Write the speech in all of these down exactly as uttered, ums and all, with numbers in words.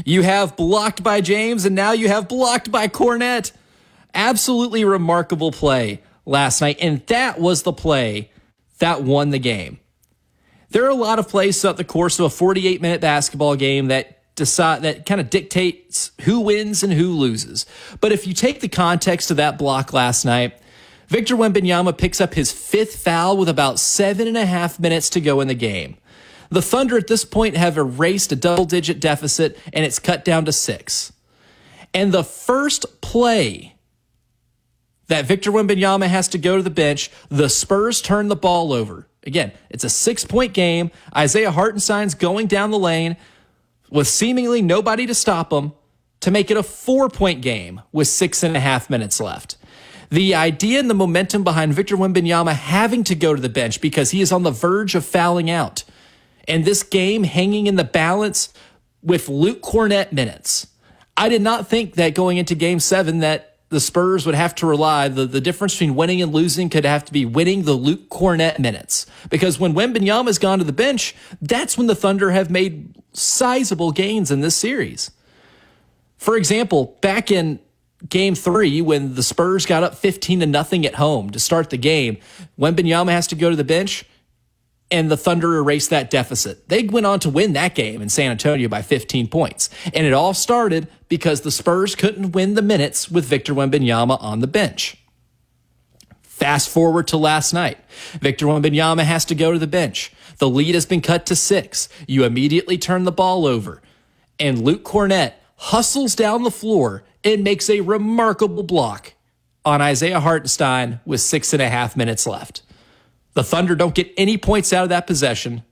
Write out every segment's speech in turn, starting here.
You have blocked by James, and now you have blocked by Kornet. Absolutely remarkable play last night, and that was the play that won the game. There are a lot of plays throughout the course of a forty-eight minute basketball game that decide that kind of dictates who wins and who loses. But if you take the context of that block last night, Victor Wembanyama picks up his fifth foul with about seven and a half minutes to go in the game. The Thunder at this point have erased a double-digit deficit, and it's cut down to six. And the first play that Victor Wembanyama has to go to the bench, the Spurs turn the ball over. Again, it's a six-point game. Isaiah Hartenstein's going down the lane with seemingly nobody to stop him to make it a four-point game with six and a half minutes left. The idea and the momentum behind Victor Wembanyama having to go to the bench because he is on the verge of fouling out, and this game hanging in the balance with Luke Kornet minutes. I did not think that going into game seven that the Spurs would have to rely, the, the difference between winning and losing could have to be winning the Luke Kornet minutes. Because when Wembanyama's gone to the bench, that's when the Thunder have made sizable gains in this series. For example, back in game three, when the Spurs got up fifteen to nothing at home to start the game, Wembanyama has to go to the bench, and the Thunder erased that deficit. They went on to win that game in San Antonio by fifteen points. And it all started because the Spurs couldn't win the minutes with Victor Wembanyama on the bench. Fast forward to last night. Victor Wembanyama has to go to the bench. The lead has been cut to six. You immediately turn the ball over. And Luke Kornet hustles down the floor and makes a remarkable block on Isaiah Hartenstein with six and a half minutes left. The Thunder don't get any points out of that possession,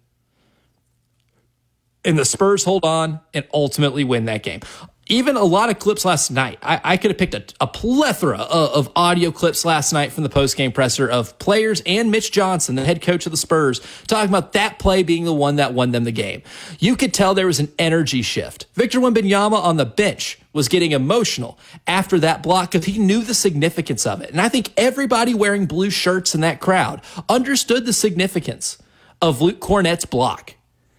and the Spurs hold on and ultimately win that game. Even a lot of clips last night. I, I could have picked a, a plethora of, of audio clips last night from the postgame presser of players and Mitch Johnson, the head coach of the Spurs, talking about that play being the one that won them the game. You could tell there was an energy shift. Victor Wembanyama on the bench was getting emotional after that block because he knew the significance of it. And I think everybody wearing blue shirts in that crowd understood the significance of Luke Kornet's block.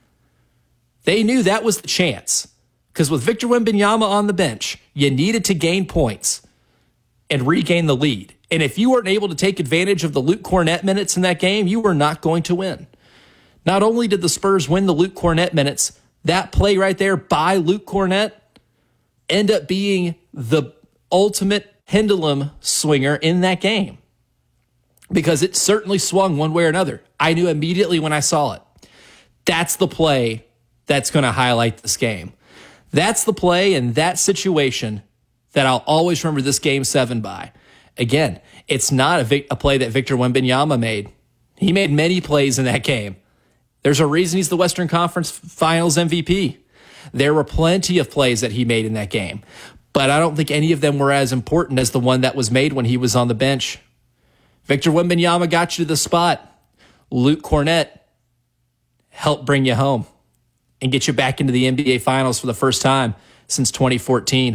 They knew that was the chance. Because with Victor Wembanyama on the bench, you needed to gain points and regain the lead. And if you weren't able to take advantage of the Luke Kornet minutes in that game, you were not going to win. Not only did the Spurs win the Luke Kornet minutes, that play right there by Luke Kornet end up being the ultimate pendulum swinger in that game. Because it certainly swung one way or another. I knew immediately when I saw it. That's the play that's going to highlight this game. That's the play in that situation that I'll always remember this game seven by. Again, it's not a, vic- a play that Victor Wembanyama made. He made many plays in that game. There's a reason he's the Western Conference Finals M V P. There were plenty of plays that he made in that game, but I don't think any of them were as important as the one that was made when he was on the bench. Victor Wembanyama got you to the spot. Luke Kornet helped bring you home and get you back into the N B A Finals for the first time since twenty fourteen.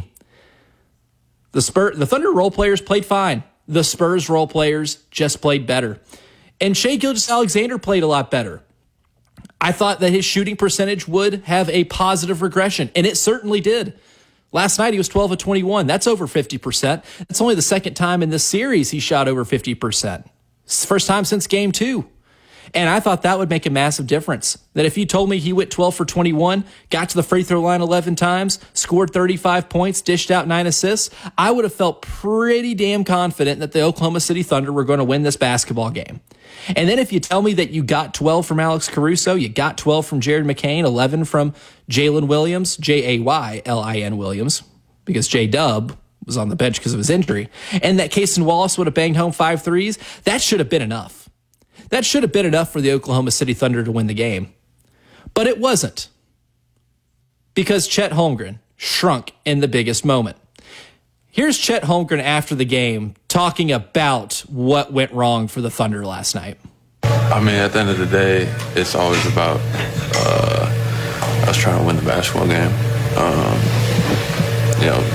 The Spur, the Thunder role players played fine. The Spurs role players just played better. And Shai Gilgeous-Alexander played a lot better. I thought that his shooting percentage would have a positive regression, and it certainly did. Last night he was twelve of twenty-one. That's over fifty percent. It's only the second time in this series he shot over fifty percent. It's the first time since game two. And I thought that would make a massive difference. That if you told me he went twelve for twenty-one, got to the free throw line eleven times, scored thirty-five points, dished out nine assists, I would have felt pretty damn confident that the Oklahoma City Thunder were going to win this basketball game. And then if you tell me that you got twelve from Alex Caruso, you got twelve from Jared McCain, eleven from Jalen Williams, J A Y L I N Williams, because J-Dub was on the bench because of his injury, and that Cason Wallace would have banged home five threes, that should have been enough. That should have been enough for the Oklahoma City Thunder to win the game. But it wasn't. Because Chet Holmgren shrunk in the biggest moment. Here's Chet Holmgren after the game talking about what went wrong for the Thunder last night. I mean, at the end of the day, it's always about uh, us trying to win the basketball game. Um, you know,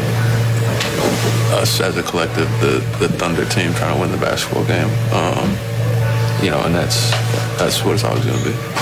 us as a collective, the, the Thunder team trying to win the basketball game. Um, You know, and that's that's what it's always going to be.